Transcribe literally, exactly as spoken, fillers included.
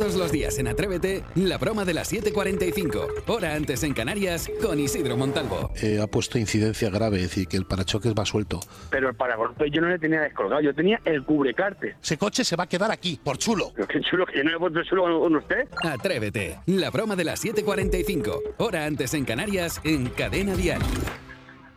Todos los días en Atrévete, la broma de las siete cuarenta y cinco, hora antes en Canarias, con Isidro Montalvo. Eh, ha puesto incidencia grave, es decir, que el parachoques va suelto. Pero el paragolpes yo no le tenía descolgado, yo tenía el cubrecarte. Ese coche se va a quedar aquí, por chulo. Pero qué chulo, que yo no le he puesto chulo con usted. Atrévete, la broma de las siete cuarenta y cinco, hora antes en Canarias, en Cadena Dial.